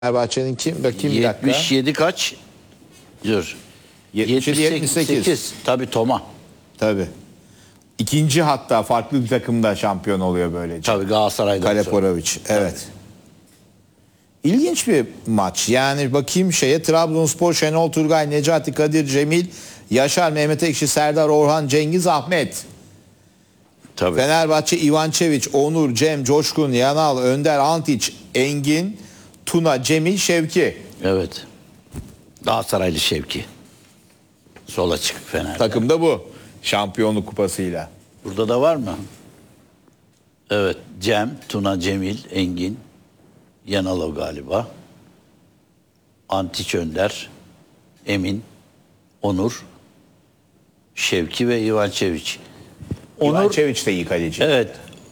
Fenerbahçe'nin kim? Bakayım bir dakika. 77 kaç? Dur. 78. Tabii Toma. Tabii. İkinci hatta farklı bir takımda şampiyon oluyor böylece. Tabii Galatasaray'da. Kaleporovic. Evet. İlginç bir maç. Yani bakayım Trabzonspor, Şenol Turgay, Necati Kadir, Cemil, Yaşar, Mehmet Ekşi, Serdar, Orhan, Cengiz, Ahmet. Tabii. Fenerbahçe, Ivançeviç, Onur, Cem, Coşkun, Yanal, Önder, Antiç, Engin, Tuna, Cemil, Şevki. Evet. Galatasaraylı Şevki. Sola çık Fener'de. Takımda bu. Şampiyonluk kupasıyla. Burada da var mı? Evet. Cem, Tuna, Cemil, Engin, Yanalo galiba. Antiç Önder, Emin, Onur, Şevki ve Ivançeviç. Ivançeviç de iyi kaleci. Evet.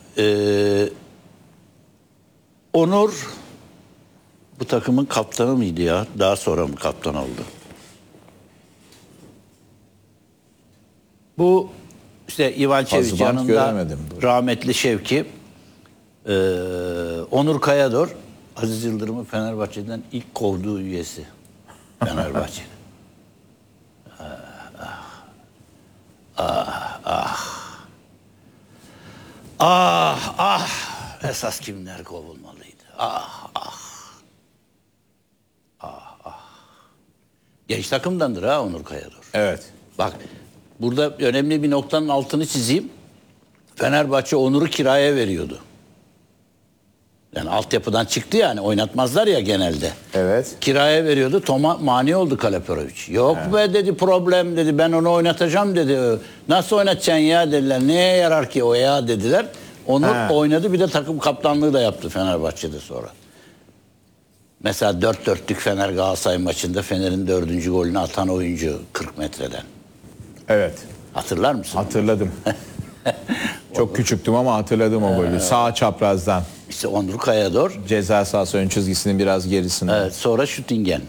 Onur bu takımın kaptanı mıydı ya? Daha sonra mı kaptan oldu? Bu işte Ivançeviç Fazla bant yanında göremedim. rahmetli Şevki, Onur Kayador, Aziz Yıldırım'ın Fenerbahçe'den ilk kovduğu üyesi. Fenerbahçe'nin. Esas kimler kovulmalıydı? Genç takımdandır ha Onur Kayador. Evet. Bak burada önemli bir noktanın altını çizeyim. Fenerbahçe Onur'u kiraya veriyordu. Yani altyapıdan çıktı yani oynatmazlar ya genelde. Evet. Kiraya veriyordu. Toma mani oldu Kaleporovic. Yok be dedi, problem dedi, ben onu oynatacağım dedi. Nasıl oynatacaksın ya dediler. Neye yarar ki o ya dediler. Onur oynadı, bir de takım kaptanlığı da yaptı Fenerbahçe'de sonra. Mesela 4-4'lük Fener Galatasaray maçında Fener'in 4. golünü atan oyuncu 40 metreden. Evet. Hatırlar mısın? Hatırladım. Çok küçüktüm ama hatırladım o golü. Sağ çaprazdan. İşte Onur Kayador. Ceza sahası ön çizgisinin biraz gerisinde. Evet, sonra Şüttingen.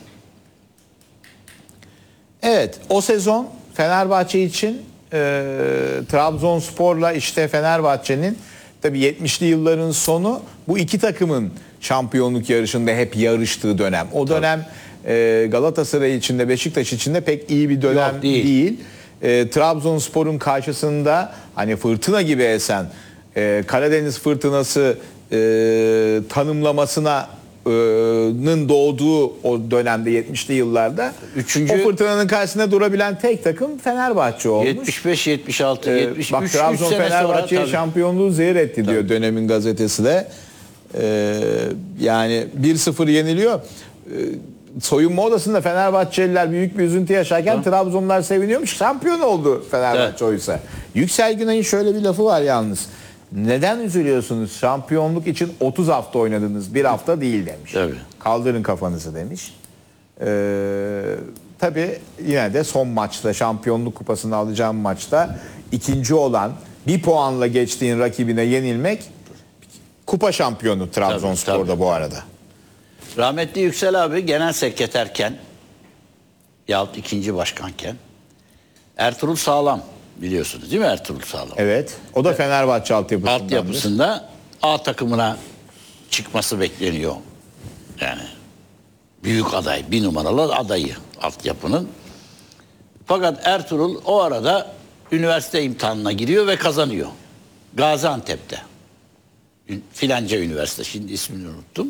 Evet, o sezon Fenerbahçe için Trabzonspor'la işte Fenerbahçe'nin tabii 70'li yılların sonu, bu iki takımın şampiyonluk yarışında hep yarıştığı dönem. O dönem Galatasaray için de Beşiktaş için de pek iyi bir dönem Yok, değil. değil. Trabzonspor'un karşısında hani fırtına gibi esen Karadeniz fırtınası tanımlamasına doğduğu o dönemde 70'li yıllarda o fırtınanın karşısında durabilen tek takım Fenerbahçe olmuş. 75, 76, 73 bak Trabzon sene Fenerbahçe'ye sonra şampiyonluğu zehir etti diyor dönemin gazetesi de. Yani 1-0 yeniliyor. Soyunma odasında Fenerbahçeliler büyük bir üzüntü yaşarken Trabzonlar seviniyormuş. Şampiyon oldu Fenerbahçe oysa. Yüksel Güney'in şöyle bir lafı var yalnız. Neden üzülüyorsunuz? Şampiyonluk için 30 hafta oynadınız. Bir hafta değil demiş. Tabii. Kaldırın kafanızı demiş. Tabii yine de son maçta, şampiyonluk kupasını alacağım maçta ikinci olan, bir puanla geçtiğin rakibine yenilmek, kupa şampiyonu Trabzonspor'da tabii. bu arada. Rahmetli Yüksel abi genel sekreterken yahut ikinci başkanken Ertuğrul Sağlam, biliyorsunuz değil mi Ertuğrul Sağlam? Evet. O da Fenerbahçe altyapısından. Altyapısında A takımına çıkması bekleniyor. Yani büyük aday, bir numaralı adayı altyapının. Fakat Ertuğrul o arada üniversite imtihanına giriyor ve kazanıyor. Gaziantep'te. Filanca üniversite, şimdi ismini unuttum.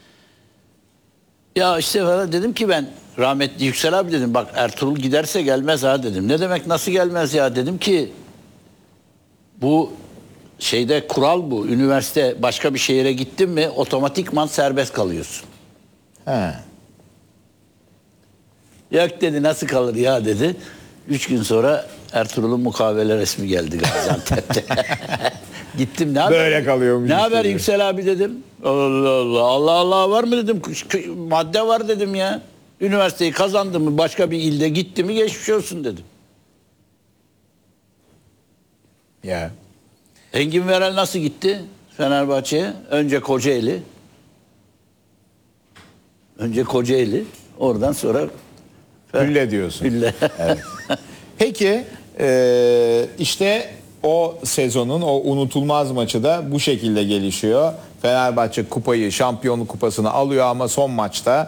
Ya işte dedim ki ben rahmetli Yüksel abi dedim, bak Ertuğrul giderse gelmez ha dedim. Ne demek nasıl gelmez ya dedim ki bu kural bu. Üniversite başka bir şehire gittin mi otomatikman serbest kalıyorsun. He. Yok dedi, nasıl kalır ya dedi. 3 gün sonra Ertuğrul'un mukavele resmi geldi Gaziantep'te. Gittim, ne haber? Böyle kalıyormuş Ne işte haber diyor. Yüksel abi dedim. Allah Allah, Allah Allah var mı dedim. Madde var dedim ya. Üniversiteyi kazandı mı, başka bir ilde gitti mi geçmiş olsun dedim. Ya. Engin Verel nasıl gitti Fenerbahçe'ye? Önce Kocaeli. Oradan sonra Hülle diyorsun. Hülle. Evet. Peki işte o sezonun o unutulmaz maçı da bu şekilde gelişiyor. Fenerbahçe kupayı, şampiyonluk kupasını alıyor ama son maçta